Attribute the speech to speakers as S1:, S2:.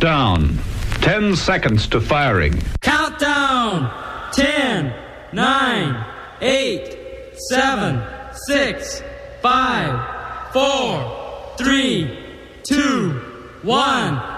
S1: down. 10 seconds to firing.
S2: Countdown! 10, 9, 8, 7, 6, 5, 4, 3, 2, 1...